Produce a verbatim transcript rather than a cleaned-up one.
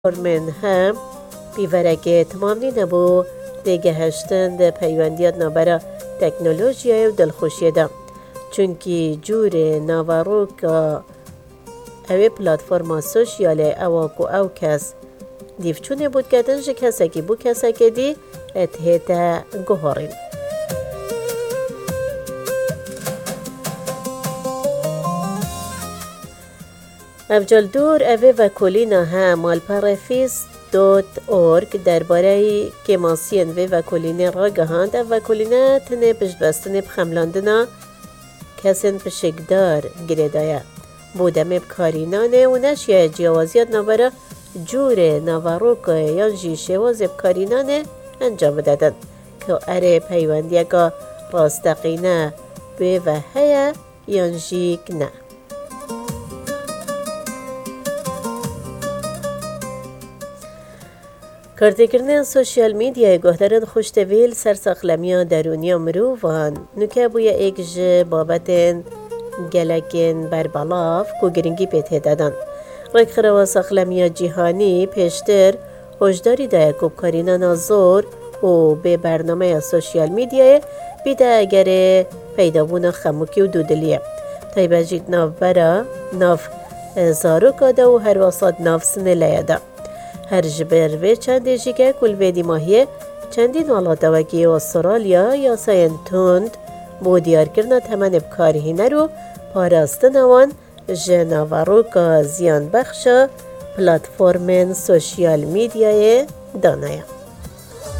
من هم بیورگه تمامی نبو دیگه هشتن ده پیوندیات نابرا تکنولوژیای و دلخوشی دم چونکی جور نواروکا اوی پلاتفورما سوشیاله اواکو او کس دیفچونه بود کدن جه کسا که بو کسا که دی اتهیتا گوهارین افجال دور اوه و کلینا هم مالپارفیس دوت اورگ درباره کماسین و و کلینه را گهاند و کلینه تنه پشتبستن بخملاندنا کسین پشکدار گریدایا بودم بکارینانه و نشیه جیوازیت نوارا جور نواروکا یان جی شواز بکارینانه انجام دادن که اره پیوندیه که راستقینه به و هیا یان جیک نه کارتکردن سوشیال میدیای گهدارن خوشتویل سرساخلمیا درونیا مروفان نکه بویا ایک جه بابتن گلگن بربالاف کو گرنگی پیت هدادن رک خروا ساخلمیا جیهانی پیشتر هشداری دای کوبکارینا نازور و به برنامه سوشیال میدیای بیده اگر پیدا بونا خموکی و دودلیه تایبه جید ناف برا ناف زارو کاده و هر واسط ناف سنه لیده هر جبر و چندی جیگه کل ویدی ماهیه چندین والاتوکی استرالیا یا ساین توند بو دیار کرنا تمن بکارهینه رو پاراستن وان جناوارو که زیان بخش پلاتفورمن سوشیال میدیای دانایا